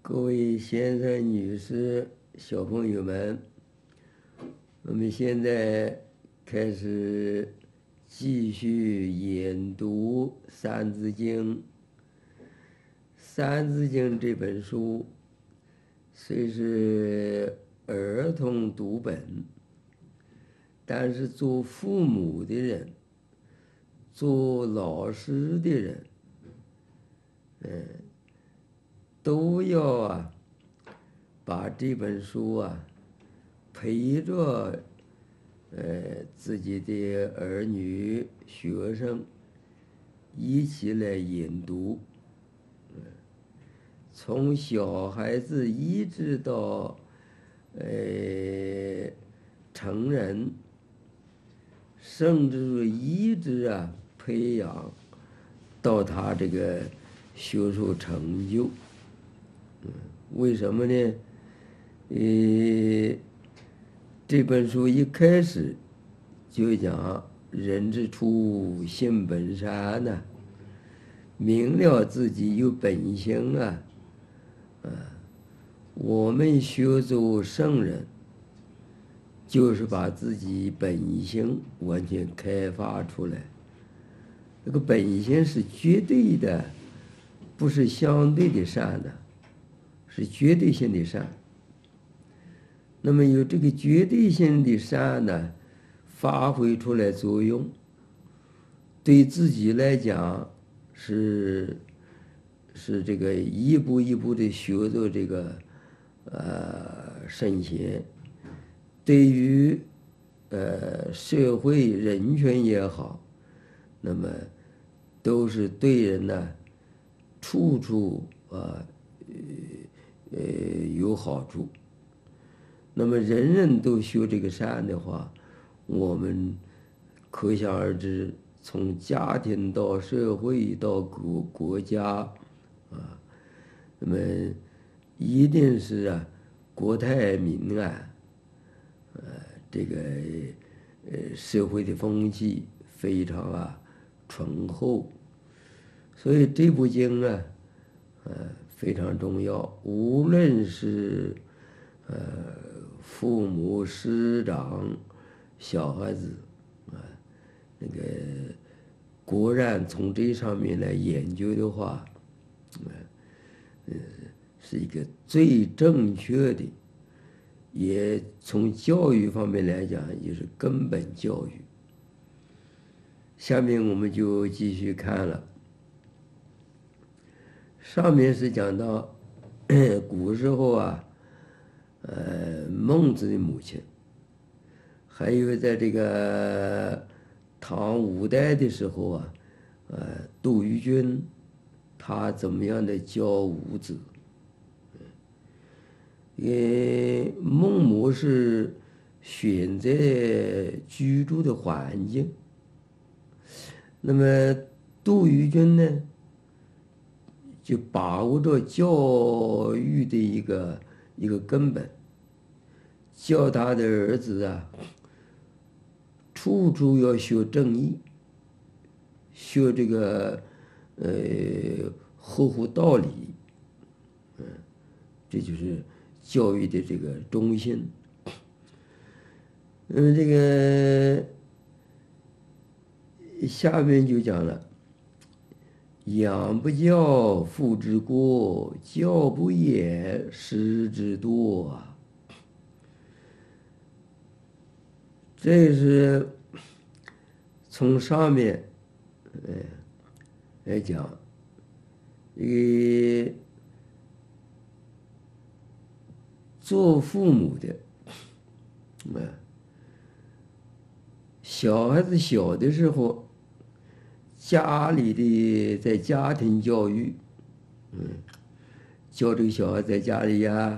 各位先生、女士、小朋友们，我们现在开始继续研读《三字经》。《三字经》这本书虽是儿童读本，但是做父母的人、做老师的人，都要把这本书陪着自己的儿女、学生一起来研读。从小孩子一直到成人，甚至说一直培养到他这个学术成就。为什么呢？这本书一开始就讲人之初，性本善呐，明了自己有本性我们学做圣人，就是把自己本性完全开发出来。这个本性是绝对的，不是相对的善的，是绝对性的善。那么有这个绝对性的善呢，发挥出来作用，对自己来讲是这个一步一步的学做这个圣贤，对于社会人权也好，那么都是对人呢处处有好处。那么人人都学这个善的话，我们可想而知，从家庭到社会到国家那么一定是国泰民安，这个社会的风气非常醇厚，所以这部经非常重要。无论是父母、师长、小孩子那个果然从这上面来研究的话，是一个最正确的，也从教育方面来讲，也是根本教育。下面我们就继续看了。上面是讲到古时候孟子的母亲，还有在这个唐五代的时候杜预君他怎么样的教五子。孟母是选择居住的环境，那么杜预君呢，就把握着教育的一个根本，教他的儿子处处要学正义，学这个合乎道理，这就是教育的这个中心。这个下面就讲了，养不教，父之过；教不严，师之惰这是从上面来讲，做父母的小孩子小的时候，家里的在家庭教育，教这个小孩在家里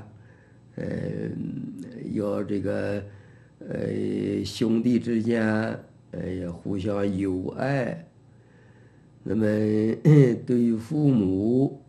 要这个兄弟之间要互相友爱。那么对于父母